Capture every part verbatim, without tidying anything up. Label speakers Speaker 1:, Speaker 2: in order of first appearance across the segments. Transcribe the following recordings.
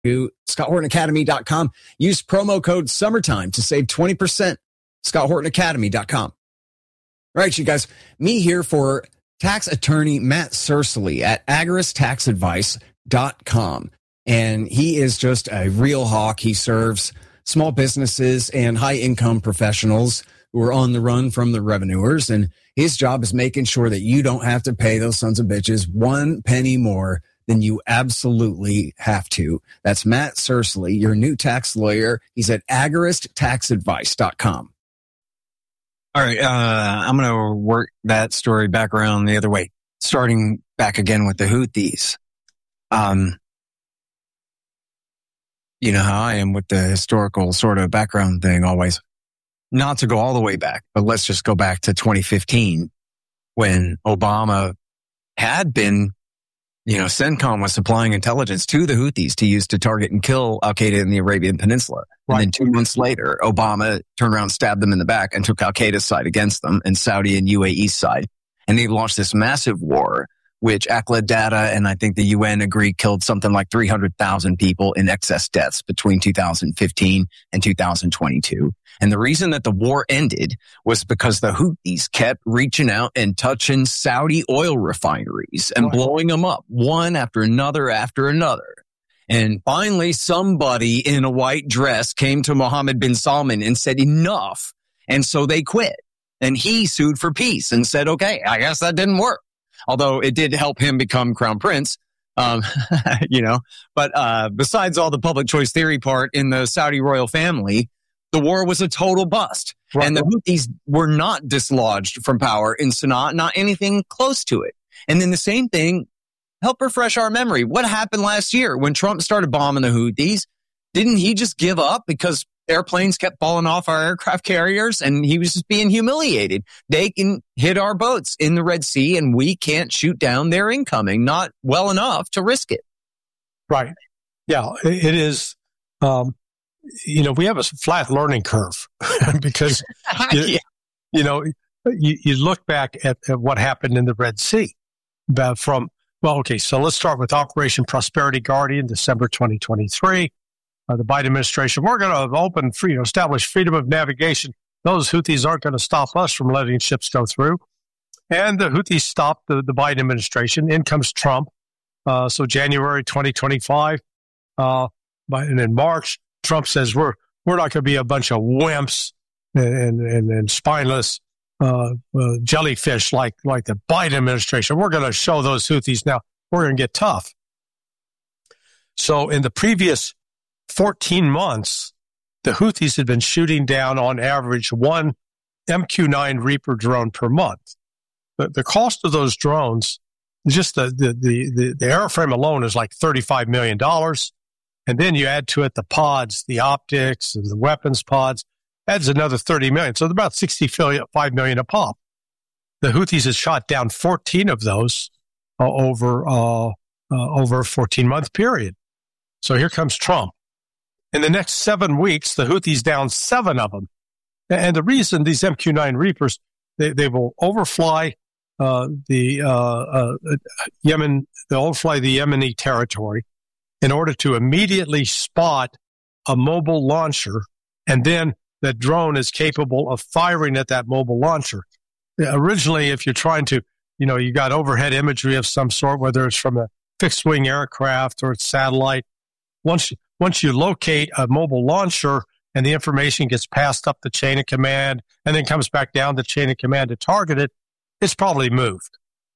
Speaker 1: Scott Horton Academy dot com. Use promo code summertime to save twenty percent. Scott Horton Academy dot com. All right, you guys, me here for tax attorney Matt Searsley at Agaris Tax Advice dot com. And he is just a real hawk. He serves small businesses and high income professionals who are on the run from the revenuers. And his job is making sure that you don't have to pay those sons of bitches one penny more than you absolutely have to. That's Matt Searsley, your new tax lawyer. He's at Agaris Tax Advice dot com.
Speaker 2: All right. Uh, I'm going to work that story back around the other way, starting back again with the Houthis. Um, you know how I am with the historical sort of background thing always. Not to go all the way back, but let's just go back to twenty fifteen when Obama had been, you know, CENTCOM was supplying intelligence to the Houthis to use to target and kill Al-Qaeda in the Arabian Peninsula. Right. And then two months later, Obama turned around, stabbed them in the back and took Al-Qaeda's side against them and Saudi and U A E's side. And they launched this massive war, which A C L A data and I think the U N agreed killed something like three hundred thousand people in excess deaths between two thousand fifteen and two thousand twenty-two. And the reason that the war ended was because the Houthis kept reaching out and touching Saudi oil refineries and right. blowing them up one after another after another. And finally, somebody in a white dress came to Mohammed bin Salman and said enough. And so they quit. And he sued for peace and said, okay, I guess that didn't work. Although it did help him become crown prince, um, you know. But uh, besides all the public choice theory part in the Saudi royal family, the war was a total bust. Right. And the Houthis were not dislodged from power in Sana'a, not anything close to it. And then the same thing, help refresh our memory. What happened last year when Trump started bombing the Houthis? Didn't he just give up because airplanes kept falling off our aircraft carriers and he was just being humiliated? They can hit our boats in the Red Sea and we can't shoot down their incoming, not well enough to risk it.
Speaker 3: Right. Yeah, it is. Um, you know, we have a flat learning curve because, you, yeah. you know, you, you look back at, at what happened in the Red Sea about from, well, okay, so let's start with Operation Prosperity Guardian, December twenty twenty-three. Uh, the Biden administration, we're going to open, free, you know, establish freedom of navigation. Those Houthis aren't going to stop us from letting ships go through. And the Houthis stopped the, the Biden administration. In comes Trump. Uh, so January twenty twenty-five, uh, and in March, Trump says we're we're not going to be a bunch of wimps and and, and spineless uh, uh, jellyfish like like the Biden administration. We're going to show those Houthis now. We're going to get tough. So in the previous fourteen months, the Houthis had been shooting down on average one M Q nine Reaper drone per month. The, the cost of those drones, just the, the, the, the, the airframe alone is like thirty-five million dollars. And then you add to it the pods, the optics, and the weapons pods, adds another thirty million dollars. So it's about sixty-five million dollars a pop. The Houthis had shot down fourteen of those uh, over, uh, uh, over a fourteen-month period. So here comes Trump. In the next seven weeks, the Houthis down seven of them. And the reason these M Q nine Reapers, they, they will overfly uh, the uh, uh, Yemen, they'll overfly the Yemeni territory in order to immediately spot a mobile launcher, and then the drone is capable of firing at that mobile launcher. Originally, if you're trying to, you know, you got overhead imagery of some sort, whether it's from a fixed-wing aircraft or it's satellite, once you, once you locate a mobile launcher and the information gets passed up the chain of command and then comes back down the chain of command to target it, it's probably moved.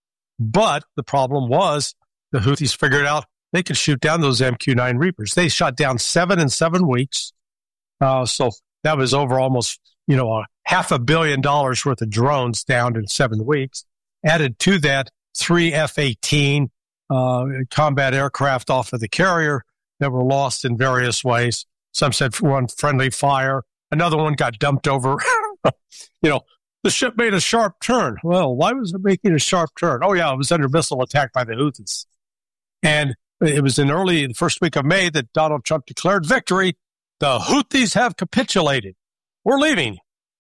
Speaker 3: But the problem was the Houthis figured out they could shoot down those M Q nine Reapers. They shot down seven in seven weeks. Uh, so that was over almost, you know, a half a billion dollars worth of drones down in seven weeks. Added to that, three F eighteen uh, combat aircraft off of the carrier that were lost in various ways. Some said one friendly fire. Another one got dumped over. You know, the ship made a sharp turn. Well, why was it making a sharp turn? Oh, yeah, it was under missile attack by the Houthis. And it was in early, the first week of May that Donald Trump declared victory. The Houthis have capitulated. We're leaving.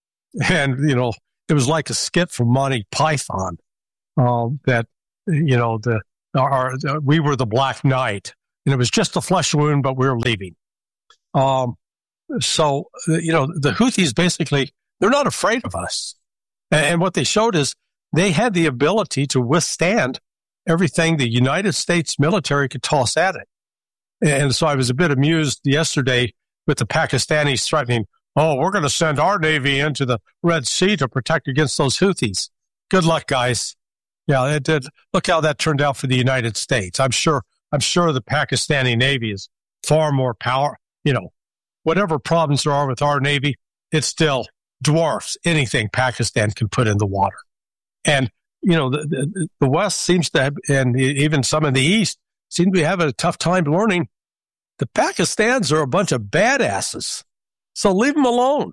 Speaker 3: And, you know, it was like a skit from Monty Python um, that, you know, the our, our we were the Black Knight and it was just a flesh wound, but we were leaving. Um, so, you know, the Houthis basically, they're not afraid of us. And, and what they showed is they had the ability to withstand everything the United States military could toss at it. And so I was a bit amused yesterday with the Pakistanis threatening, oh, we're going to send our Navy into the Red Sea to protect against those Houthis. Good luck, guys. Yeah, it did. Look how that turned out for the United States. I'm sure, I'm sure the Pakistani Navy is far more power, you know, whatever problems there are with our Navy, it still dwarfs anything Pakistan can put in the water. And, you know, the, the, the West seems to have, and even some in the East, seem to be having a tough time learning the Pakistans are a bunch of badasses. So leave them alone.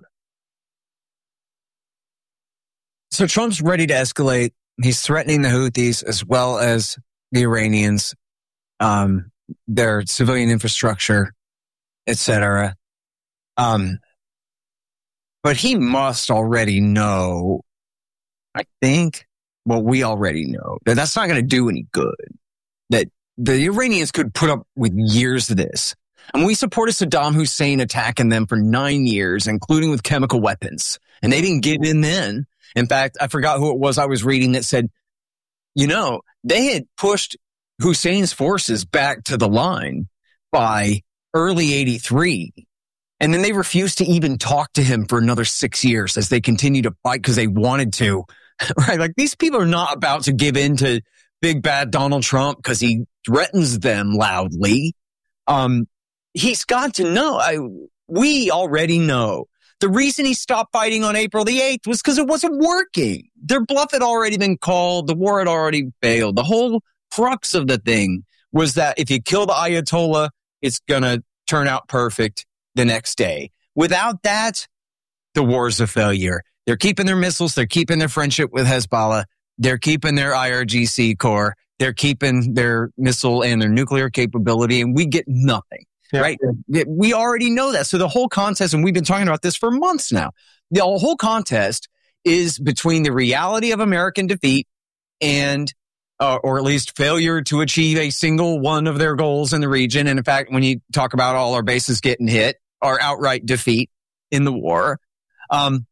Speaker 2: So Trump's ready to escalate. He's threatening the Houthis as well as the Iranians, um, their civilian infrastructure, et cetera. Um, but he must already know, I think, well, we already know that that's not going to do any good. That the Iranians could put up with years of this. And we supported Saddam Hussein attacking them for nine years, including with chemical weapons. And they didn't give in then. In fact, I forgot who it was I was reading that said, you know, they had pushed Hussein's forces back to the line by early eighty-three. And then they refused to even talk to him for another six years as they continued to fight because they wanted to. Right? Like, these people are not about to give in to big bad Donald Trump because he threatens them loudly. Um, he's got to know. I, we already know. The reason he stopped fighting on April the eighth was because it wasn't working. Their bluff had already been called. The war had already failed. The whole crux of the thing was that if you kill the Ayatollah, it's going to turn out perfect the next day. Without that, the war's a failure. They're keeping their missiles. They're keeping their friendship with Hezbollah. They're keeping their I R G C core. They're keeping their missile and their nuclear capability, and we get nothing. Yeah. Right? We already know that. So the whole contest, and we've been talking about this for months now, the whole contest is between the reality of American defeat and, uh, or at least failure to achieve a single one of their goals in the region. And in fact, when you talk about all our bases getting hit, our outright defeat in the war, um,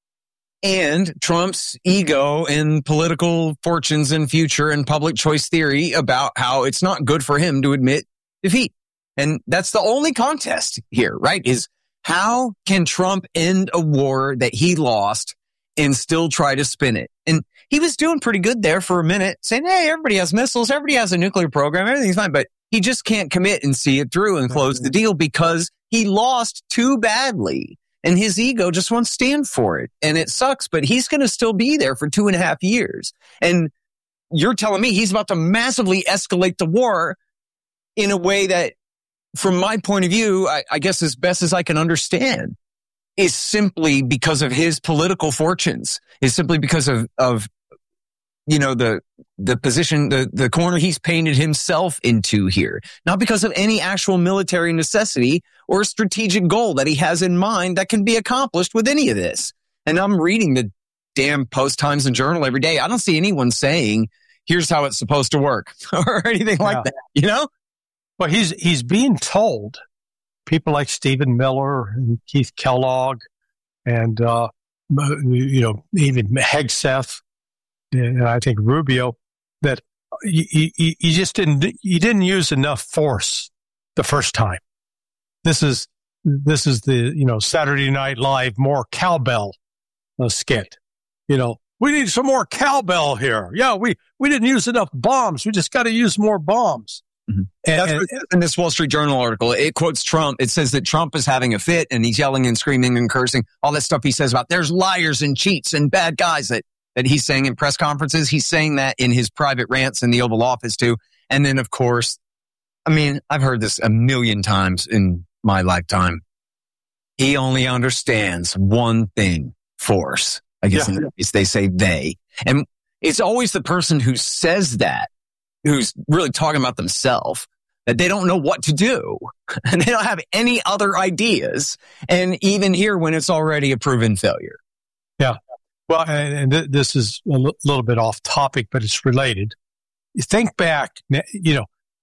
Speaker 2: and Trump's ego and political fortunes and future and public choice theory about how it's not good for him to admit defeat. And that's the only contest here, right? Is how can Trump end a war that he lost and still try to spin it? And he was doing pretty good there for a minute, saying, hey, everybody has missiles, everybody has a nuclear program, everything's fine. But he just can't commit and see it through and close the deal because he lost too badly. And his ego just won't stand for it. And it sucks, but he's going to still be there for two and a half years. And you're telling me he's about to massively escalate the war in a way that, from my point of view, I, I guess as best as I can understand, is simply because of his political fortunes, is simply because of, of, you know, the, the position, the, the corner he's painted himself into here, not because of any actual military necessity or strategic goal that he has in mind that can be accomplished with any of this. And I'm reading the damn Post-Times and Journal every day. I don't see anyone saying, here's how it's supposed to work or anything like yeah. that, you know?
Speaker 3: Well, he's he's being told, people like Stephen Miller and Keith Kellogg and, uh, you know, even Hegseth and I think Rubio, that you, you, you just didn't, you didn't use enough force the first time. This is, this is the, you know, Saturday Night Live more cowbell uh, skit. You know, we need some more cowbell here. Yeah, we, we didn't use enough bombs. We just got to use more bombs.
Speaker 2: Mm-hmm. And, and, and in this Wall Street Journal article, it quotes Trump. It says that Trump is having a fit and he's yelling and screaming and cursing. All that stuff he says about there's liars and cheats and bad guys that, that he's saying in press conferences. He's saying that in his private rants in the Oval Office too. And then, of course, I mean, I've heard this a million times in my lifetime. He only understands one thing, force. I guess yeah. they say they. And it's always the person who says that who's really talking about themselves, that they don't know what to do and they don't have any other ideas. And even here when it's already a proven failure.
Speaker 3: Yeah. Well, and, and th- this is a l- little bit off topic, but it's related. You think back, you know,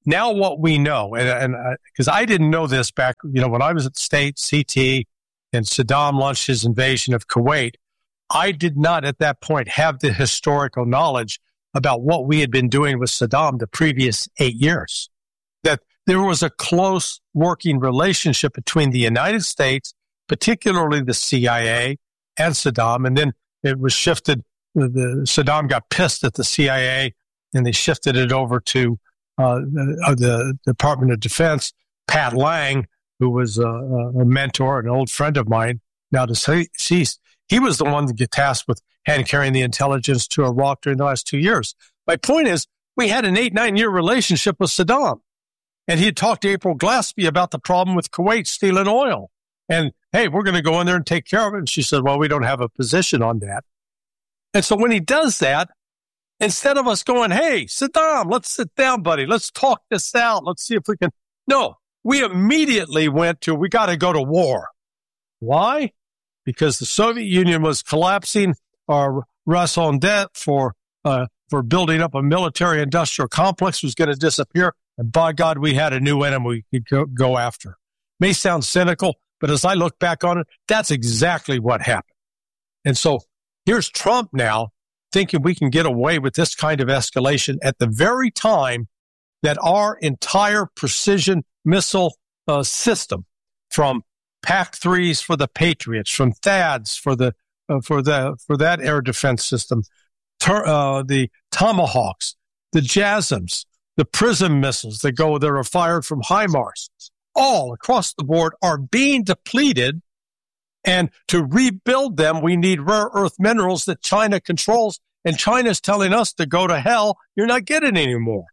Speaker 3: now what we know, and because I didn't know this back, you know, when I was at State, C T, and Saddam launched his invasion of Kuwait, I did not at that point have the historical knowledge about what we had been doing with Saddam the previous eight years. That there was a close working relationship between the United States, particularly the C I A, and Saddam, and then it was shifted. The, Saddam got pissed at the C I A, and they shifted it over to uh, the, the Department of Defense. Pat Lang, who was a, a mentor, an old friend of mine, now deceased, he was the one that got tasked with hand-carrying the intelligence to Iraq during the last two years. My point is, we had an eight, nine-year relationship with Saddam, and he had talked to April Glaspie about the problem with Kuwait stealing oil. And, hey, we're going to go in there and take care of it. And she said, well, we don't have a position on that. And so when he does that, instead of us going, hey, Saddam, let's sit down, buddy. Let's talk this out. Let's see if we can. No, we immediately went to, we got to go to war. Why? Because the Soviet Union was collapsing. Our raison d'etre for, uh, for building up a military industrial complex was going to disappear. And by God, we had a new enemy we could go, go after. May sound cynical, but as I look back on it, that's exactly what happened. And so here's Trump now thinking we can get away with this kind of escalation at the very time that our entire precision missile uh, system, from P A C threes for the Patriots, from THAADs for the uh, for the for that air defense system, ter- uh, the Tomahawks, the JASSMs, the PRISM missiles that go that are fired from HIMARS, all across the board are being depleted. And to rebuild them, we need rare earth minerals that China controls. And China's telling us to go to hell. You're not getting any more.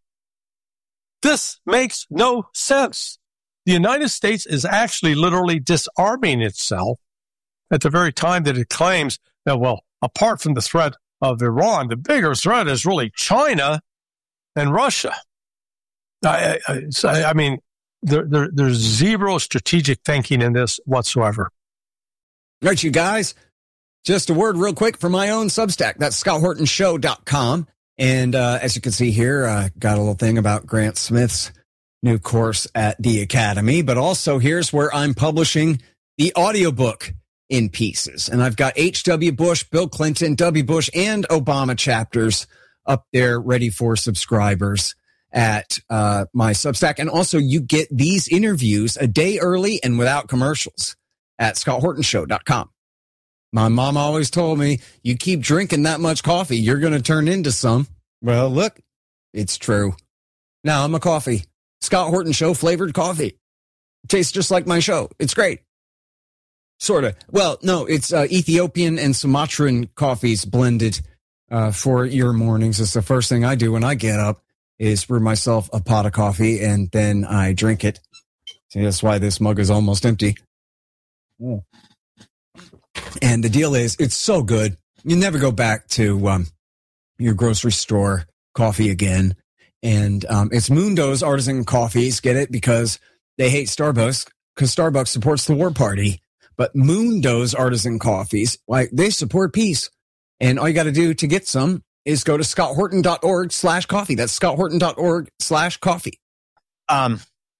Speaker 3: This makes no sense. The United States is actually literally disarming itself at the very time that it claims that, well, apart from the threat of Iran, the bigger threat is really China and Russia. I, I, I mean, there, there, there's zero strategic thinking in this whatsoever.
Speaker 1: All right, you guys, just a word real quick for my own Substack. That's scott horton show dot com. And uh, as you can see here, I uh, got a little thing about Grant Smith's new course at the Academy. But also here's where I'm publishing the audiobook in pieces. And I've got H W. Bush, Bill Clinton, W. Bush, and Obama chapters up there ready for subscribers at uh, my Substack. And also you get these interviews a day early and without commercials at scott horton show dot com. My mom always told me, you keep drinking that much coffee, you're going to turn into some. Well, look, it's true. Now I'm a coffee. Scott Horton Show flavored coffee. Tastes just like my show. It's great. Sort of. Well, no, it's uh, Ethiopian and Sumatran coffees blended uh, for your mornings. It's the first thing I do when I get up is brew myself a pot of coffee and then I drink it. See, that's why this mug is almost empty. Oh. And the deal is, it's so good. You never go back to um, your grocery store coffee again. And um, it's Mundo's Artisan Coffees. Get it? Because they hate Starbucks, because Starbucks supports the war party. But Mundo's Artisan Coffees, like, they support peace. And all you got to do to get some is go to scott horton dot org slash coffee. That's scott horton dot org slash coffee.
Speaker 2: Um,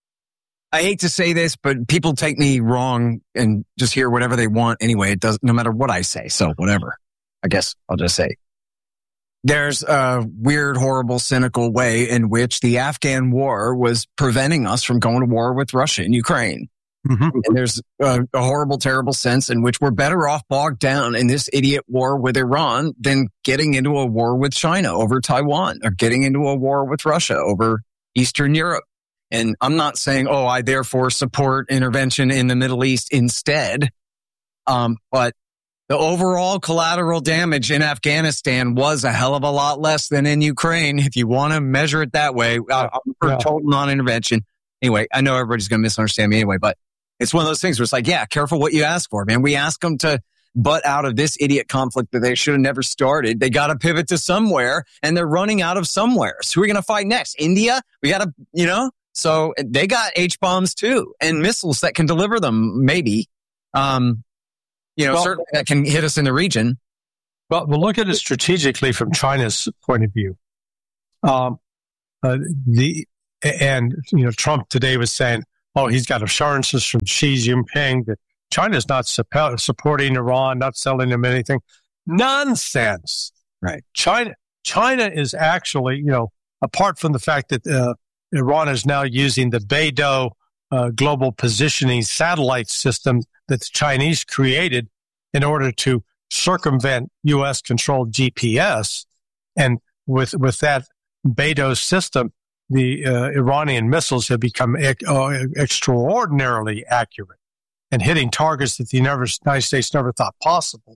Speaker 2: I hate to say this, but people take me wrong and just hear whatever they want anyway. It doesn't, no matter what I say. So whatever. I guess I'll just say. There's a weird, horrible, cynical way in which the Afghan war was preventing us from going to war with Russia and Ukraine. Mm-hmm. And there's a, a horrible, terrible sense in which we're better off bogged down in this idiot war with Iran than getting into a war with China over Taiwan or getting into a war with Russia over Eastern Europe. And I'm not saying, oh, I therefore support intervention in the Middle East instead. Um, but the overall collateral damage in Afghanistan was a hell of a lot less than in Ukraine. If you want to measure it that way, I'm for yeah. total non-intervention. Anyway, I know everybody's going to misunderstand me anyway, but it's one of those things where it's like, yeah, careful what you ask for, man. We ask them to butt out of this idiot conflict that they should have never started. They got to pivot to somewhere, and they're running out of somewhere. So who are we going to fight next? India? We got to, you know? So they got H-bombs too, and missiles that can deliver them, maybe. Um, you know, well, certainly that can hit us in the region.
Speaker 3: Well, we'll look at it strategically from China's point of view. Um, uh, the And, you know, Trump today was saying, oh, he's got assurances from Xi Jinping that China's not supp- supporting Iran, not selling them anything. Nonsense.
Speaker 2: Right.
Speaker 3: China, China is actually, you know, apart from the fact that uh, Iran is now using the Beidou uh, global positioning satellite system that the Chinese created in order to circumvent U S controlled G P S. And with, with that Beidou system, the uh, Iranian missiles have become ec- uh, extraordinarily accurate and hitting targets that the United States never thought possible.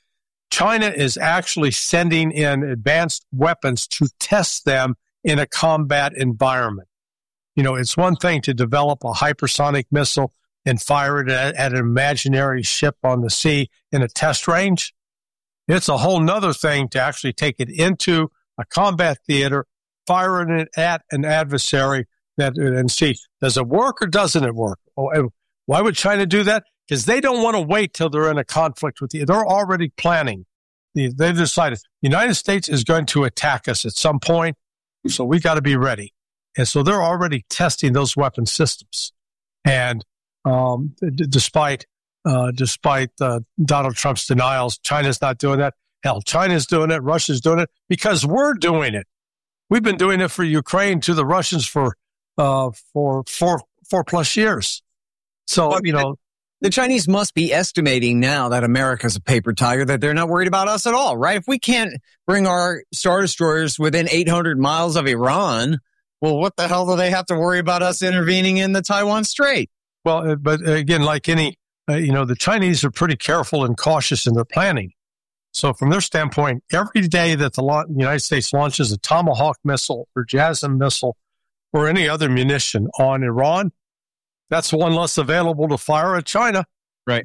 Speaker 3: China is actually sending in advanced weapons to test them in a combat environment. You know, it's one thing to develop a hypersonic missile and fire it at, at an imaginary ship on the sea in a test range. It's a whole nother thing to actually take it into a combat theater, firing it at an adversary that and see, does it work or doesn't it work? Why would China do that? Because they don't want to wait till they're in a conflict with you. They're already planning. They've decided the United States is going to attack us at some point, so we got to be ready. And so they're already testing those weapon systems. And um, d- despite uh, despite uh, Donald Trump's denials, China's not doing that. Hell, China's doing it. Russia's doing it because we're doing it. We've been doing it for Ukraine to the Russians for uh, for four four plus years. So, well, you know,
Speaker 2: the Chinese must be estimating now that America's a paper tiger, that they're not worried about us at all, right? If we can't bring our Star Destroyers within eight hundred miles of Iran, well, what the hell do they have to worry about us intervening in the Taiwan Strait?
Speaker 3: Well, but again, like any, uh, you know, the Chinese are pretty careful and cautious in their planning. So from their standpoint, every day that the la- United States launches a Tomahawk missile or JASSM missile or any other munition on Iran, that's one less available to fire at China.
Speaker 2: Right.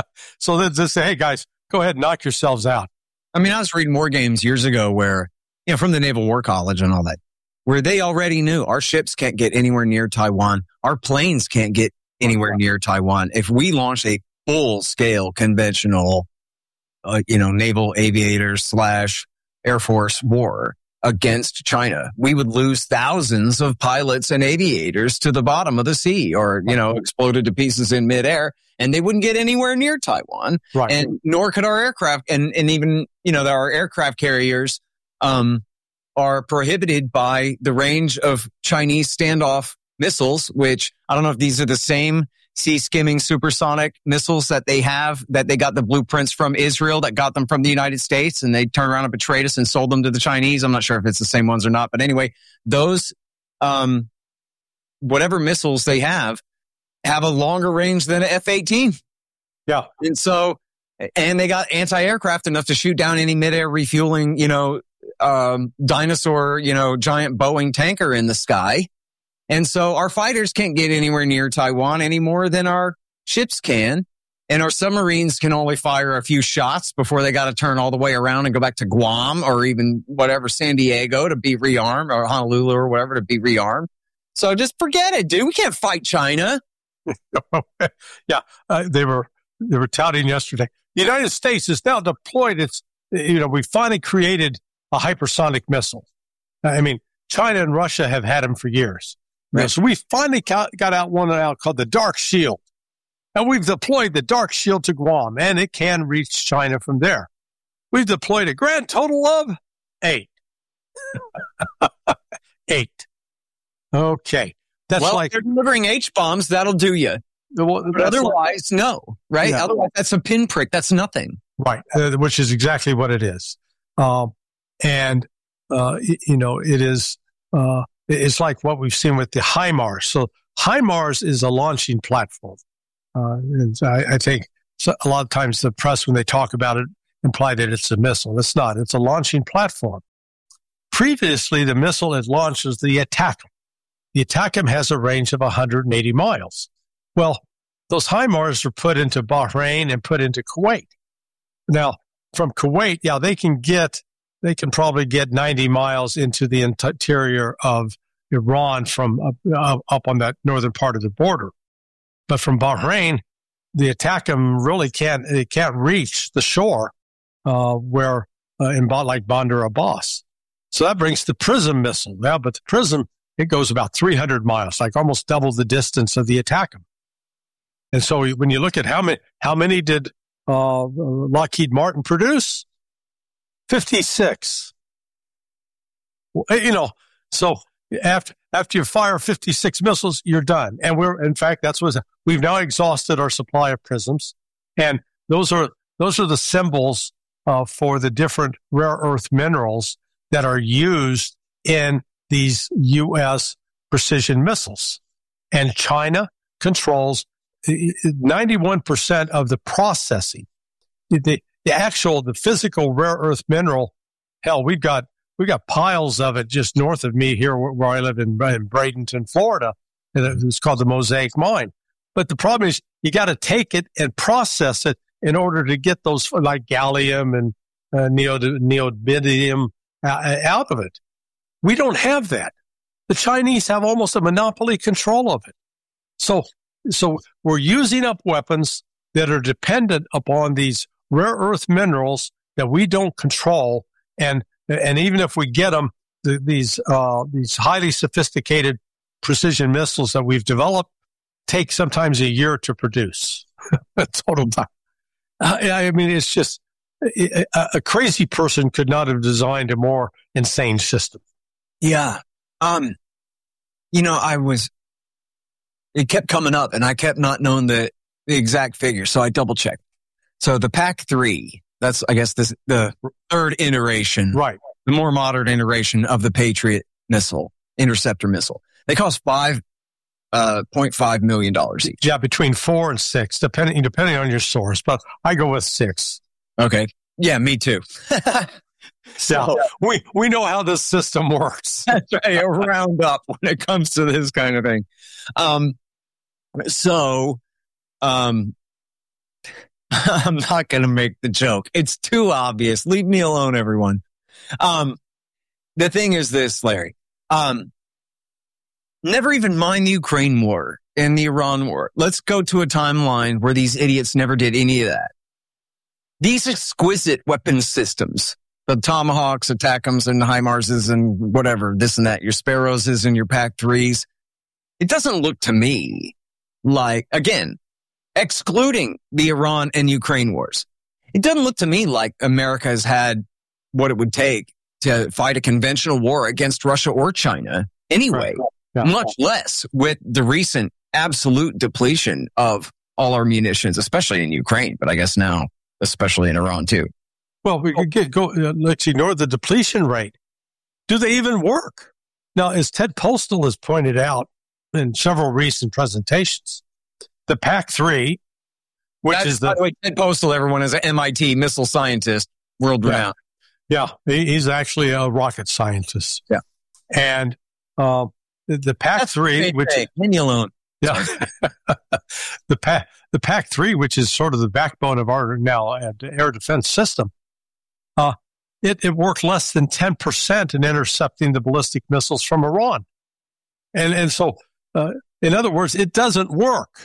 Speaker 3: So they just say, hey, guys, go ahead and knock yourselves out.
Speaker 2: I mean, I was reading war games years ago where, you know, from the Naval War College and all that, where they already knew our ships can't get anywhere near Taiwan. Our planes can't get anywhere near Taiwan. If we launch a full-scale conventional, uh, you know, naval aviator slash Air Force war against China, we would lose thousands of pilots and aviators to the bottom of the sea or, you know, exploded to pieces in midair, and they wouldn't get anywhere near Taiwan.
Speaker 3: Right.
Speaker 2: And nor could our aircraft, and, and even, you know, our aircraft carriers, um, are prohibited by the range of Chinese standoff missiles, which I don't know if these are the same sea skimming supersonic missiles that they have, that they got the blueprints from Israel that got them from the United States, and they turned around and betrayed us and sold them to the Chinese. I'm not sure if it's the same ones or not, but anyway, those, um, whatever missiles they have, have a longer range than an F eighteen.
Speaker 3: Yeah.
Speaker 2: And so, and they got anti-aircraft enough to shoot down any midair refueling, you know, um, dinosaur, you know, giant Boeing tanker in the sky. And so our fighters can't get anywhere near Taiwan any more than our ships can. And our submarines can only fire a few shots before they got to turn all the way around and go back to Guam or even whatever, San Diego to be rearmed, or Honolulu or whatever to be rearmed. So just forget it, dude. We can't fight China.
Speaker 3: yeah. Uh, they were, they were touting yesterday. The United States has now deployed its, you know, we finally created a hypersonic missile. I mean, China and Russia have had them for years. Right. So we finally got out one out called the Dark Shield. And we've deployed the Dark Shield to Guam, and it can reach China from there. We've deployed a grand total of eight. Eight. Okay. That's
Speaker 2: well,
Speaker 3: like
Speaker 2: they're delivering H-bombs. That'll do you.
Speaker 3: Well,
Speaker 2: but otherwise, like, no. Right?
Speaker 3: Yeah.
Speaker 2: Otherwise, that's a pinprick. That's nothing.
Speaker 3: Right. Uh, which is exactly what it is. Um, and, uh, you know, it is, uh, it's like what we've seen with the HIMARS. So HIMARS is a launching platform. Uh, and I, I think so a lot of times the press, when they talk about it, imply that it's a missile. It's not. It's a launching platform. Previously, the missile it launched was the ATACMS. The ATACMS has a range of one hundred eighty miles. Well, those HIMARS are put into Bahrain and put into Kuwait. Now, from Kuwait, yeah, they can get, they can probably get ninety miles into the interior of Iran from up, uh, up on that northern part of the border. But from Bahrain, the ATACMS really can't, it can't reach the shore, uh, where, uh, in like Bandar Abbas. So that brings the PRISM missile. Yeah, but the PRISM it goes about three hundred miles, like almost double the distance of the ATACMS. And so when you look at how many, how many did uh, Lockheed Martin produce? fifty-six. You know, so after after you fire fifty-six missiles, you're done. And we're, in fact, that's what we've now exhausted our supply of prisms, and those are those are the symbols uh, for the different rare earth minerals that are used in these U S precision missiles. And China controls ninety-one percent of the processing. The, the actual, the physical rare earth mineral, hell, we've got we got piles of it just north of me here where, where I live in, in Bradenton, Florida. It's called the Mosaic Mine. But the problem is you got to take it and process it in order to get those like gallium and uh, neod- neodymium uh, out of it. We don't have that. The Chinese have almost a monopoly control of it. So, so we're using up weapons that are dependent upon these rare earth minerals that we don't control. And, and even if we get them, the, these, uh, these highly sophisticated precision missiles that we've developed take sometimes a year to produce. Total time. I mean, it's just a, a crazy person could not have designed a more insane system.
Speaker 2: Yeah. Um, you know, I was, it kept coming up and I kept not knowing the, the exact figure. So I double checked. So the P A C three, that's, I guess, this, the third iteration,
Speaker 3: right?
Speaker 2: The more modern iteration of the Patriot missile, interceptor missile. They cost five, uh, point five million dollars each.
Speaker 3: Yeah. Between four and six, depending, depending on your source, but I go with six.
Speaker 2: Okay. Yeah, me too.
Speaker 3: So we, we know how this system works.
Speaker 2: That's right. A round up when it comes to this kind of thing. Um, so, um, I'm not going to make the joke. It's too obvious. Leave me alone, everyone. Um, the thing is this, Larry, um, never even mind the Ukraine war and the Iran war. Let's go to a timeline where these idiots never did any of that. These exquisite weapon systems, the Tomahawks, ATACMS, and HIMARSs, and whatever, this and that, your Sparrows and your P A C threes, it doesn't look to me like, again, excluding the Iran and Ukraine wars, it doesn't look to me like America has had what it would take to fight a conventional war against Russia or China anyway,
Speaker 3: right. Yeah.
Speaker 2: Much less with the recent absolute depletion of all our munitions, especially in Ukraine, but I guess now, especially in Iran too.
Speaker 3: Well, we could get, go, uh, let's ignore the depletion rate. Do they even work? Now, as Ted Postal has pointed out in several recent presentations, the P A C three, which
Speaker 2: That's,
Speaker 3: is the...
Speaker 2: By the way, Ted Postal, everyone is an M I T missile scientist, world renowned.
Speaker 3: Yeah, yeah, he's actually a rocket scientist.
Speaker 2: Yeah.
Speaker 3: And uh, the, the P A C three, which...
Speaker 2: Leave me alone.
Speaker 3: Yeah. the, pa- the P A C three, which is sort of the backbone of our now air defense system, uh, it, it worked less than ten percent in intercepting the ballistic missiles from Iran. And, and so, uh, in other words, it doesn't work.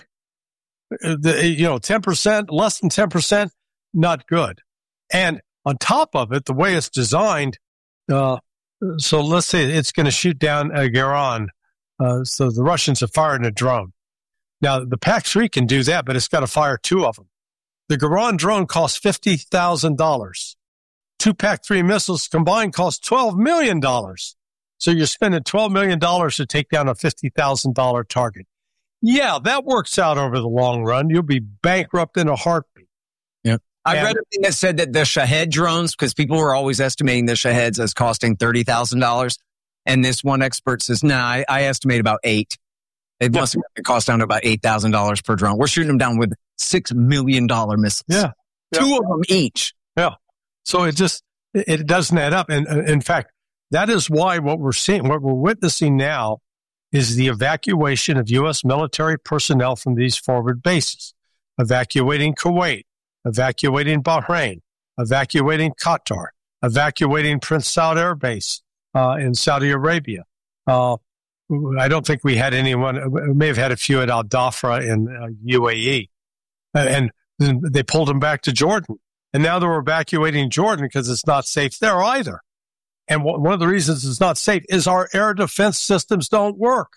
Speaker 3: The, you know, ten percent, less than ten percent, not good. And on top of it, the way it's designed, uh, so let's say it's going to shoot down uh, Iran. Uh, so the Russians have fired a drone. Now, the P A C three can do that, but it's got to fire two of them. The Garand drone costs fifty thousand dollars. Two P A C three missiles combined cost twelve million dollars. So you're spending twelve million dollars to take down a fifty thousand dollars target. Yeah, that works out over the long run. You'll be bankrupt in a heartbeat.
Speaker 2: Yeah. I
Speaker 3: And-
Speaker 2: read a thing that said that the Shahed drones, because people were always estimating the Shaheds as costing thirty thousand dollars. And this one expert says, nah, I, I estimate about eight. It
Speaker 3: Yeah.
Speaker 2: must have cost down to about eight thousand dollars per drone. We're shooting them down with six million dollars missiles.
Speaker 3: Yeah.
Speaker 2: Two of them each.
Speaker 3: So it just, it, it doesn't add up. And uh, in fact, that is why what we're seeing, what we're witnessing now is the evacuation of U S military personnel from these forward bases, evacuating Kuwait, evacuating Bahrain, evacuating Qatar, evacuating Prince Saud Air Base uh, in Saudi Arabia. Uh, I don't think we had anyone, we may have had a few at Al Dhafra in uh, U A E. And then they pulled them back to Jordan. And now they're evacuating Jordan because it's not safe there either. And one of the reasons it's not safe is our air defense systems don't work.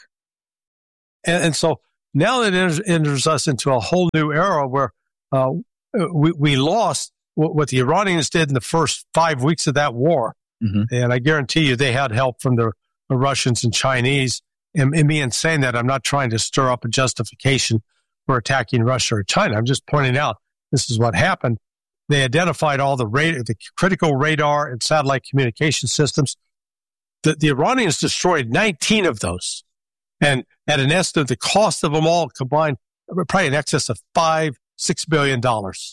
Speaker 3: And, and so now it enters, enters us into a whole new era where uh, we, we lost what, what the Iranians did in the first five weeks of that war. Mm-hmm. And I guarantee you they had help from the, the Russians and Chinese. And, and me in saying that, I'm not trying to stir up a justification for attacking Russia or China. I'm just pointing out this is what happened. They identified all the radar, the critical radar and satellite communication systems. The, the Iranians destroyed nineteen of those. And at an estimate, the cost of them all combined, probably in excess of five, six billion dollars.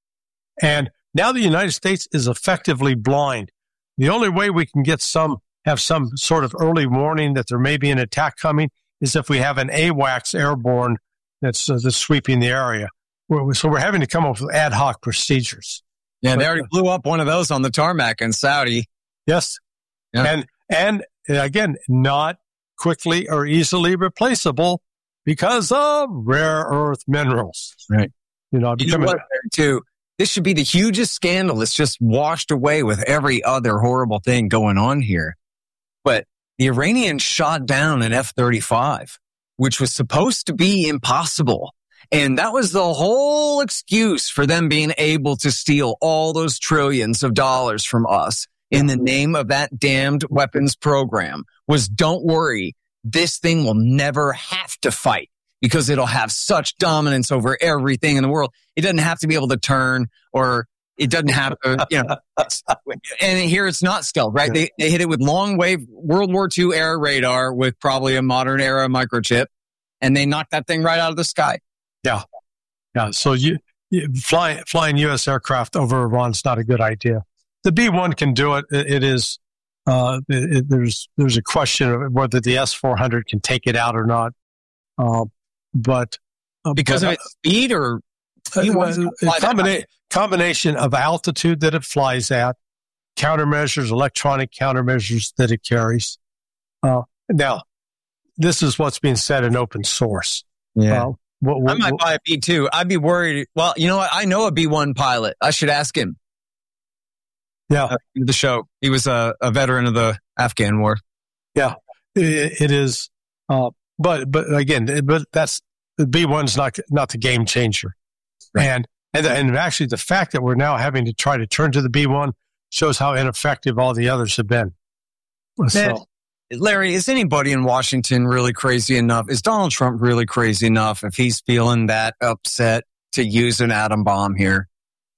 Speaker 3: And now the United States is effectively blind. The only way we can get some, have some sort of early warning that there may be an attack coming is if we have an AWACS airborne that's, uh, that's sweeping the area. So we're having to come up with ad hoc procedures.
Speaker 2: Yeah, they already blew up one of those on the tarmac in Saudi.
Speaker 3: Yes. Yeah. And, and again, not quickly or easily replaceable because of rare earth minerals.
Speaker 2: Right.
Speaker 3: You know,
Speaker 2: you know what, too, this should be the hugest scandal. It's just washed away with every other horrible thing going on here. But the Iranians shot down an F thirty-five, which was supposed to be impossible. And that was the whole excuse for them being able to steal all those trillions of dollars from us in the name of that damned weapons program was, don't worry, this thing will never have to fight because it'll have such dominance over everything in the world. It doesn't have to be able to turn, or it doesn't have to, you know, it's, and here it's not stealth, right? They, they hit it with long wave World War Two era radar with probably a modern era microchip, and they knocked that thing right out of the sky.
Speaker 3: Yeah. Yeah. So you, you fly, flying U S aircraft over Iran's not a good idea. The B one can do it. It, it is, uh, it, it, there's, there's a question of whether the S four hundred can take it out or not. Uh, but,
Speaker 2: uh, because but, of its speed or
Speaker 3: uh, a combina- combination of altitude that it flies at, countermeasures, electronic countermeasures that it carries. Uh, now this is what's being said in open source.
Speaker 2: Yeah.
Speaker 3: Uh, What, what,
Speaker 2: I might
Speaker 3: what,
Speaker 2: buy a B two. I'd be worried. Well, you know what? I know a B one pilot. I should ask him.
Speaker 3: Yeah.
Speaker 2: Uh, the show. He was a, a veteran of the Afghan war.
Speaker 3: Yeah, it, it is. Uh, but, but again, but that's, the B one's not, not the game changer. Right. And, and, and actually the fact that we're now having to try to turn to the B one shows how ineffective all the others have been.
Speaker 2: Man,
Speaker 3: so,
Speaker 2: Larry, is anybody in Washington really crazy enough? Is Donald Trump really crazy enough if he's feeling that upset to use an atom bomb here?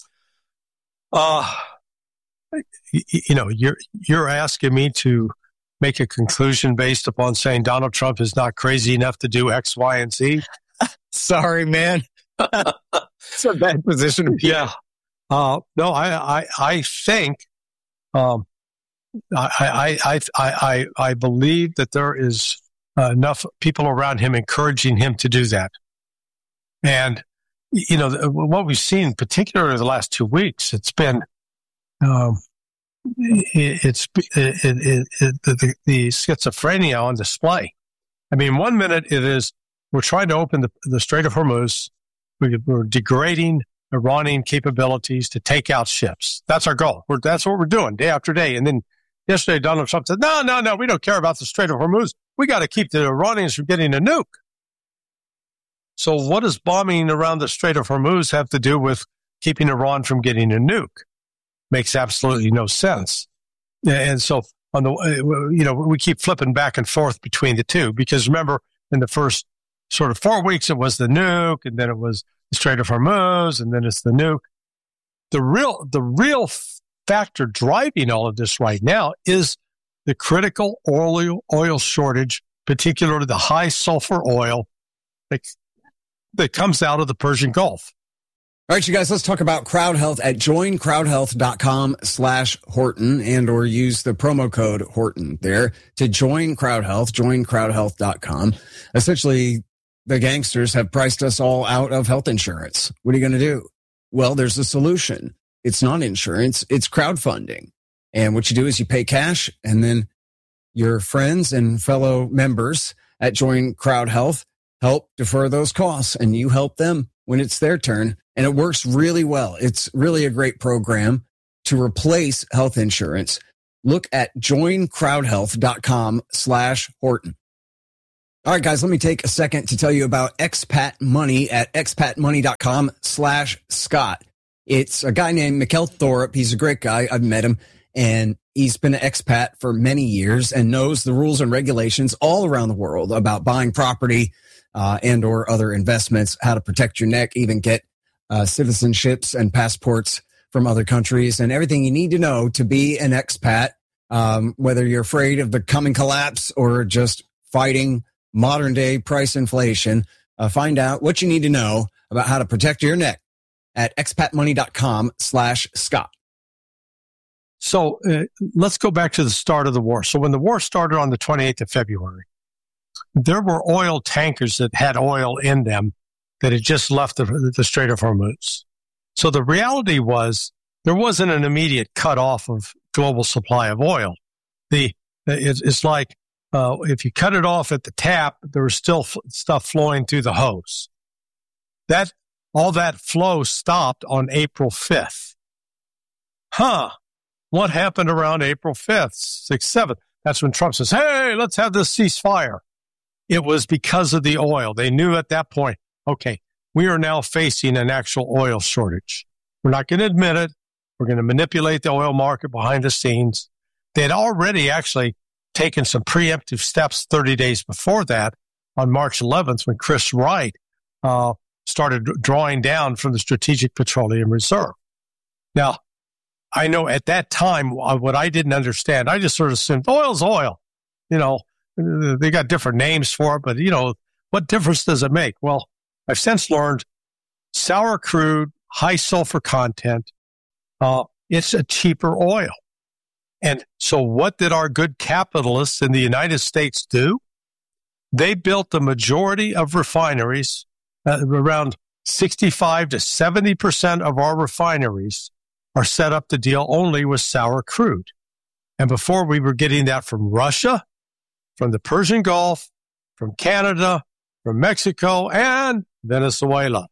Speaker 3: Uh, you, you know, you're, you're asking me to make a conclusion based upon saying Donald Trump is not crazy enough to do X, Y, and Z.
Speaker 2: Sorry, man. It's a bad position to be in.
Speaker 3: Yeah. Uh, no, I, I, I think, um, I, I, I, I, I believe that there is uh, enough people around him encouraging him to do that. And, you know, what we've seen, particularly the last two weeks, it's been, um, it, it's, it, it, it, the, the schizophrenia on display. I mean, one minute it is, we're trying to open the, the Strait of Hormuz. We're degrading Iranian capabilities to take out ships. That's our goal. We're, that's what we're doing day after day. And then yesterday, Donald Trump said, no, no, no, we don't care about the Strait of Hormuz. We got to keep the Iranians from getting a nuke. So what does bombing around the Strait of Hormuz have to do with keeping Iran from getting a nuke? Makes absolutely no sense. And so on the, you know, we keep flipping back and forth between the two because remember in the first sort of four weeks, it was the nuke and then it was the Strait of Hormuz and then it's the nuke. The real, the real factor driving all of this right now is the critical oil, oil shortage, particularly the high sulfur oil that, that comes out of the Persian Gulf.
Speaker 1: All right, you guys, let's talk about Crowd Health at join crowd health dot com slash Horton and or use the promo code Horton there to join Crowd Health, join crowd health dot com. Essentially, the gangsters have priced us all out of health insurance. What are you going to do? Well, there's a solution. It's not insurance, it's crowdfunding. And what you do is you pay cash and then your friends and fellow members at Join Crowd Health help defer those costs and you help them when it's their turn. And it works really well. It's really a great program to replace health insurance. look at joincrowdhealth.com slash Horton. All right, guys, let me take a second to tell you about Expat Money at expatmoney.com slash Scott. It's a guy named Mikkel Thorup. He's a great guy. I've met him, and he's been an expat for many years and knows the rules and regulations all around the world about buying property uh, and or other investments, how to protect your neck, even get uh, citizenships and passports from other countries, and everything you need to know to be an expat, um, whether you're afraid of the coming collapse or just fighting modern day price inflation. Uh, find out what you need to know about how to protect your neck at expatmoney.com slash Scott.
Speaker 3: So uh, let's go back to the start of the war. So when the war started on the twenty-eighth of February, there were oil tankers that had oil in them that had just left the, the Strait of Hormuz. So the reality was there wasn't an immediate cutoff of global supply of oil. The it's, it's like uh, if you cut it off at the tap, there was still f- stuff flowing through the hose. That all that flow stopped on April fifth. Huh? What happened around April fifth, sixth, seventh? That's when Trump says, "Hey, let's have this ceasefire." It was because of the oil. They knew at that point, okay, we are now facing an actual oil shortage. We're not going to admit it. We're going to manipulate the oil market behind the scenes. They had already actually taken some preemptive steps thirty days before that on March eleventh when Chris Wright uh, started drawing down from the Strategic Petroleum Reserve. Now, I know at that time, what I didn't understand, I just sort of assumed oil's oil. You know, they got different names for it, but, you know, what difference does it make? Well, I've since learned sour crude, high sulfur content, uh, it's a cheaper oil. And so what did our good capitalists in the United States do? They built the majority of refineries, uh, around sixty-five to seventy percent of our refineries are set up to deal only with sour crude. And before we were getting that from Russia, from the Persian Gulf, from Canada, from Mexico, and Venezuela.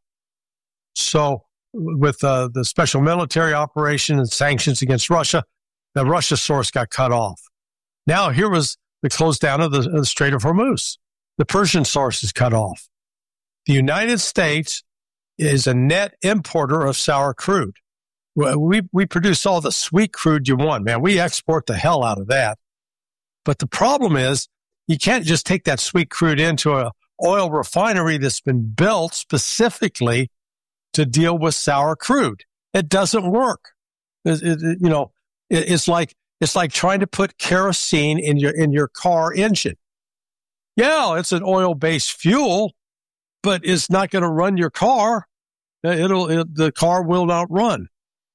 Speaker 3: So with uh, the special military operation and sanctions against Russia, the Russia source got cut off. Now here was the close down of the, of the Strait of Hormuz. The Persian source is cut off. The United States is a net importer of sour crude. We we produce all the sweet crude you want, man. We export the hell out of that. But the problem is you can't just take that sweet crude into a oil refinery that's been built specifically to deal with sour crude. It doesn't work. It, it, you know, it, it's like it's like trying to put kerosene in your in your car engine. Yeah, it's an oil-based fuel, but it's not going to run your car. It'll it, the car will not run.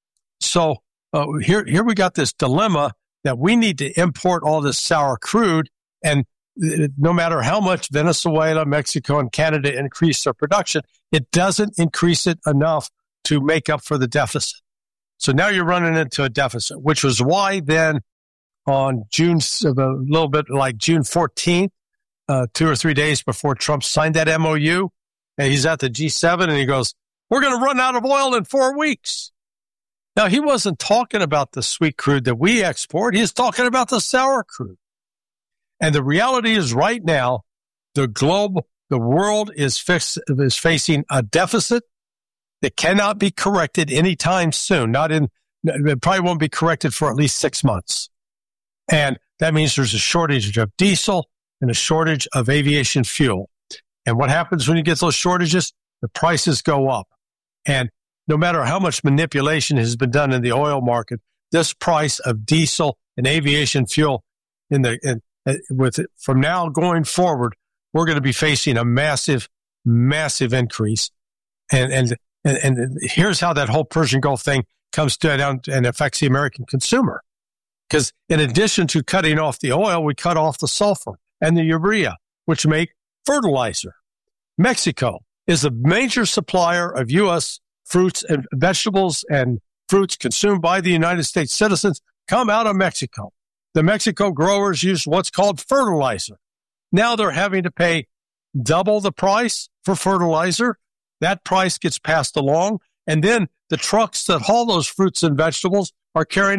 Speaker 3: So uh, here, here we got this dilemma that we need to import all this sour crude, and uh, no matter how much Venezuela, Mexico, and Canada increase their production, it doesn't increase it enough to make up for the deficit. So now you're running into a deficit, which was why then on June, a little bit like June fourteenth, uh, two or three days before Trump signed that M O U, and he's at the G seven, and he goes, "We're going to run out of oil in four weeks." Now, he wasn't talking about the sweet crude that we export. He's talking about the sour crude. And the reality is right now, the globe, the world is, fix, is facing a deficit that cannot be corrected anytime soon. Not in, it probably won't be corrected for at least six months. And that means there's a shortage of diesel and a shortage of aviation fuel. And what happens when you get those shortages? The prices go up. And no matter how much manipulation has been done in the oil market, this price of diesel and aviation fuel in the in, uh, with from now going forward, we're going to be facing a massive, massive increase. And and and, and here's how that whole Persian Gulf thing comes down and affects the American consumer. Because in addition to cutting off the oil, we cut off the sulfur and the urea, which make fertilizer. Mexico is a major supplier of U S fruits and vegetables and fruits consumed by the United States citizens come out of Mexico. The Mexico growers use what's called fertilizer. Now they're having to pay double the price for fertilizer. That price gets passed along. And then the trucks that haul those fruits and vegetables are carrying it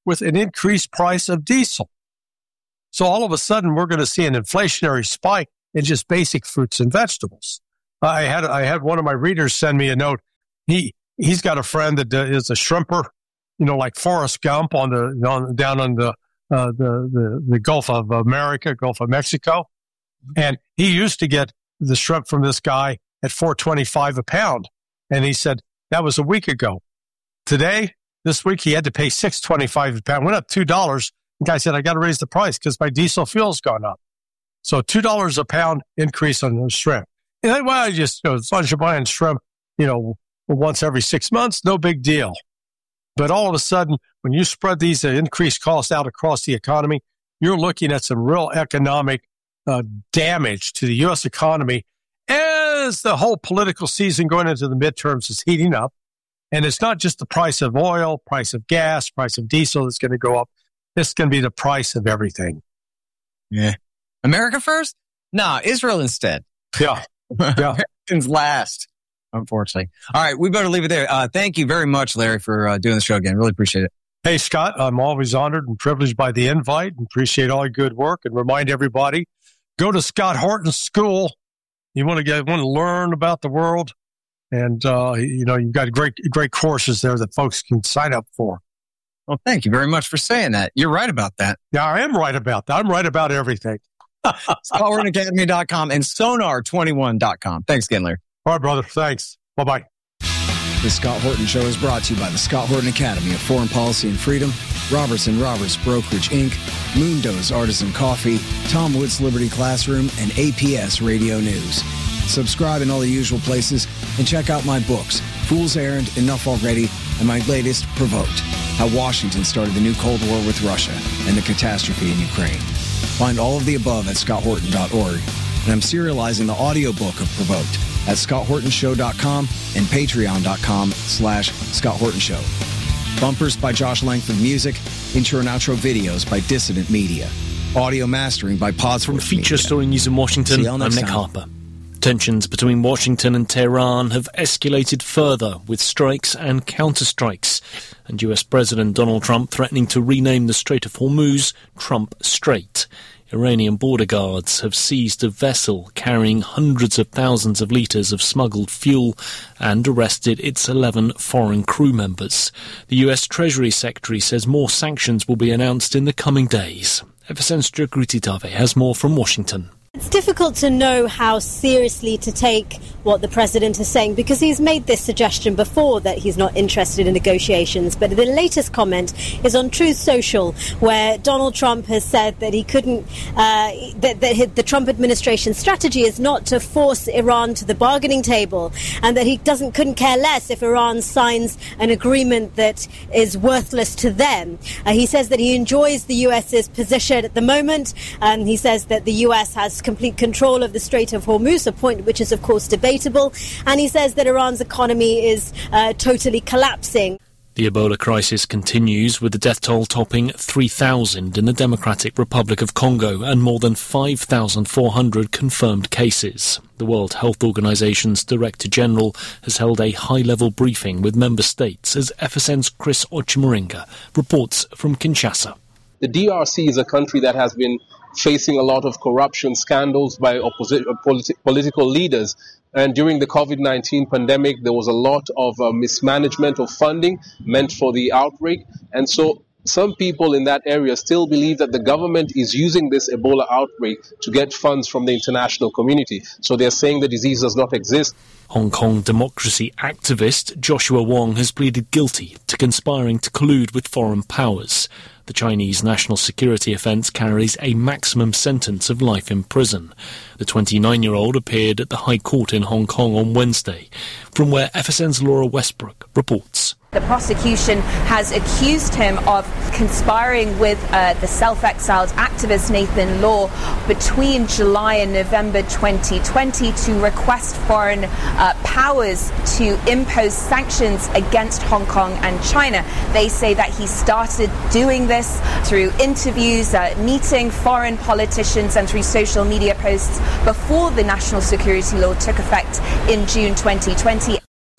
Speaker 3: with an increased price of diesel. So all of a sudden, we're going to see an inflationary spike in just basic fruits and vegetables. I had I had one of my readers send me a note. He he's got a friend that is a shrimper, you know, like Forrest Gump on the on, down on the, uh, the the the Gulf of America, Gulf of Mexico, and he used to get the shrimp from this guy at four twenty-five a pound, and he said that was a week ago. Today, this week, he had to pay six twenty-five a pound. Went up two dollars. The guy said, "I got to raise the price because my diesel fuel's gone up." So two dollars a pound increase on the shrimp. And then, well, I just, you know, as long as you're buying shrimp, you know, once every six months, no big deal. But all of a sudden, when you spread these uh, increased costs out across the economy, you're looking at some real economic uh, damage to the U S economy as the whole political season going into the midterms is heating up. And it's not just the price of oil, price of gas, price of diesel that's going to go up. It's going to be the price of everything.
Speaker 2: Yeah. America first? Nah, Israel instead.
Speaker 3: Yeah. Yeah.
Speaker 2: Americans last, unfortunately. All right, we better leave it there. Uh, thank you very much, Larry, for uh, doing the show again. Really appreciate it.
Speaker 3: Hey, Scott, I'm always honored and privileged by the invite and appreciate all your good work and remind everybody, go to Scott Horton School. You want to get, want to learn about the world. And, uh, you know, you've got great, great courses there that folks can sign up for.
Speaker 2: Well, thank you very much for saying that. You're right about that.
Speaker 3: Yeah, I am right about that. I'm right about everything.
Speaker 2: Scott Horton Academy dot com and Sonar twenty-one dot com. Thanks again, Larry.
Speaker 3: All right, brother. Thanks. Bye-bye.
Speaker 1: The Scott Horton Show is brought to you by the Scott Horton Academy of Foreign Policy and Freedom, Roberts and Roberts Brokerage, Incorporated, Moondo's Artisan Coffee, Tom Woods Liberty Classroom, and A P S Radio News. Subscribe in all the usual places and check out my books, Fool's Errand, Enough Already, and my latest, Provoked, How Washington Started the New Cold War with Russia and the Catastrophe in Ukraine. Find all of the above at scott horton dot org. And I'm serializing the audiobook of Provoked at scott horton show dot com and patreon dot com slash Scott Horton Show. Bumpers by Josh Langford Music, intro and outro videos by Dissident Media. Audio mastering by Podsworth
Speaker 4: From Feature
Speaker 1: Media.
Speaker 4: Story News in Washington, I'm
Speaker 1: next
Speaker 4: Nick
Speaker 1: time.
Speaker 4: Harper. Tensions between Washington and Tehran have escalated further with strikes and counterstrikes, and U S President Donald Trump threatening to rename the Strait of Hormuz Trump Strait. Iranian border guards have seized a vessel carrying hundreds of thousands of litres of smuggled fuel and arrested its eleven foreign crew members. The U S Treasury Secretary says more sanctions will be announced in the coming days. F S N's Jagriti Dave has more from Washington.
Speaker 5: It's difficult to know how seriously to take what the president is saying because he's made this suggestion before that he's not interested in negotiations. But the latest comment is on Truth Social, where Donald Trump has said that he couldn't, uh, that, that the Trump administration's strategy is not to force Iran to the bargaining table, and that he doesn't couldn't care less if Iran signs an agreement that is worthless to them. Uh, he says that he enjoys the US's position at the moment. Um, he says that the U S has complete control of the Strait of Hormuz, a point which is, of course, debatable. And he says that Iran's economy is uh, totally collapsing.
Speaker 4: The Ebola crisis continues, with the death toll topping three thousand in the Democratic Republic of Congo and more than five thousand four hundred confirmed cases. The World Health Organization's Director General has held a high-level briefing with member states as F S N's Chris Ochimuringa reports from Kinshasa.
Speaker 6: The D R C is a country that has been facing a lot of corruption scandals by opposi- politi- political leaders. And during the COVID nineteen pandemic, there was a lot of uh, mismanagement of funding meant for the outbreak. And so some people in that area still believe that the government is using this Ebola outbreak to get funds from the international community. So they're saying the disease does not exist.
Speaker 4: Hong Kong democracy activist Joshua Wong has pleaded guilty to conspiring to collude with foreign powers. The Chinese national security offence carries a maximum sentence of life in prison. The twenty-nine-year-old appeared at the High Court in Hong Kong on Wednesday, from where F S N's Laura Westbrook reports.
Speaker 7: The prosecution has accused him of conspiring with uh, the self-exiled activist Nathan Law between July and November twenty twenty to request foreign uh, powers to impose sanctions against Hong Kong and China. They say that he started doing this through interviews, uh, meeting foreign politicians and through social media posts before the national security law took effect in June twenty twenty.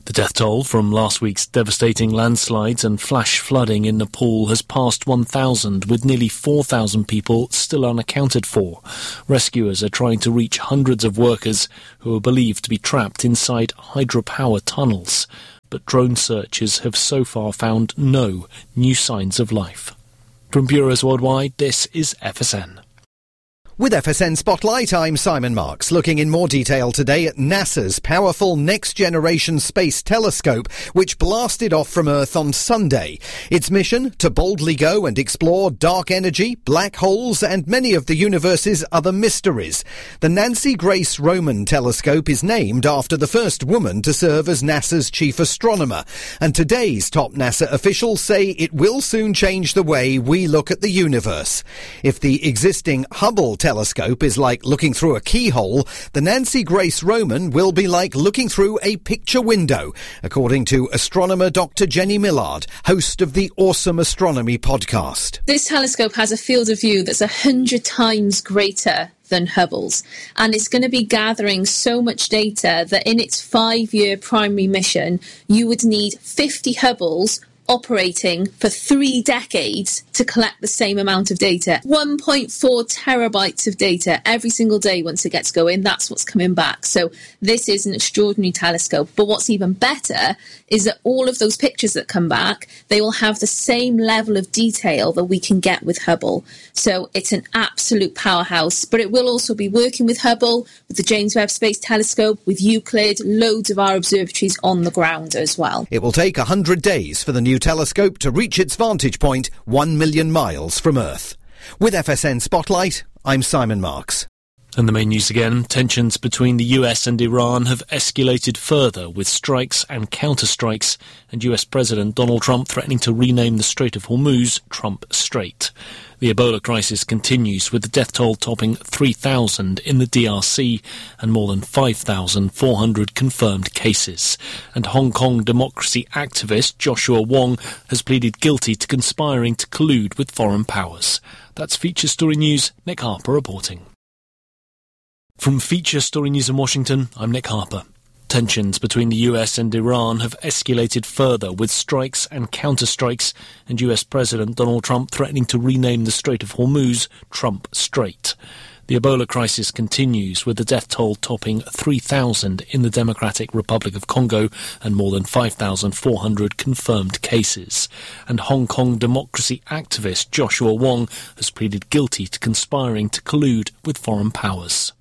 Speaker 4: The death toll from last week's devastating landslides and flash flooding in Nepal has passed one thousand, with nearly four thousand people still unaccounted for. Rescuers are trying to reach hundreds of workers who are believed to be trapped inside hydropower tunnels. But drone searches have so far found no new signs of life. From Bureaus Worldwide, this is F S N.
Speaker 8: With F S N Spotlight, I'm Simon Marks, looking in more detail today at NASA's powerful Next-Generation Space Telescope, which blasted off from Earth on Sunday. Its mission, to boldly go and explore dark energy, black holes, and many of the universe's other mysteries. The Nancy Grace Roman Telescope is named after the first woman to serve as NASA's chief astronomer, and today's top NASA officials say it will soon change the way we look at the universe. If the existing Hubble telescope telescope is like looking through a keyhole, the Nancy Grace Roman will be like looking through a picture window, according to astronomer Doctor Jenny Millard, host of the Awesome Astronomy podcast.
Speaker 9: This telescope has a field of view that's a hundred times greater than Hubble's, and it's going to be gathering so much data that in its five-year primary mission, you would need fifty Hubbles operating for three decades to collect the same amount of data. one point four terabytes of data every single day once it gets going. That's what's coming back. So this is an extraordinary telescope. But what's even better is that all of those pictures that come back, they will have the same level of detail that we can get with Hubble. So it's an absolute powerhouse. But it will also be working with Hubble, with the James Webb Space Telescope, with Euclid, loads of our observatories on the ground as well.
Speaker 8: It will take one hundred days for the new telescope to reach its vantage point one million miles from Earth. With F S N Spotlight, I'm Simon Marks.
Speaker 4: And the main news again, tensions between the U S and Iran have escalated further, with strikes and counterstrikes, and U S President Donald Trump threatening to rename the Strait of Hormuz Trump Strait. The Ebola crisis continues, with the death toll topping three thousand in the D R C and more than five thousand four hundred confirmed cases. And Hong Kong democracy activist Joshua Wong has pleaded guilty to conspiring to collude with foreign powers. That's Feature Story News. Nick Harper reporting. From Feature Story News in Washington, I'm Nick Harper. Tensions between the U S and Iran have escalated further, with strikes and counterstrikes, and U S President Donald Trump threatening to rename the Strait of Hormuz Trump Strait. The Ebola crisis continues, with the death toll topping three thousand in the Democratic Republic of Congo and more than five thousand four hundred confirmed cases. And Hong Kong democracy activist Joshua Wong has pleaded guilty to conspiring to collude with foreign powers.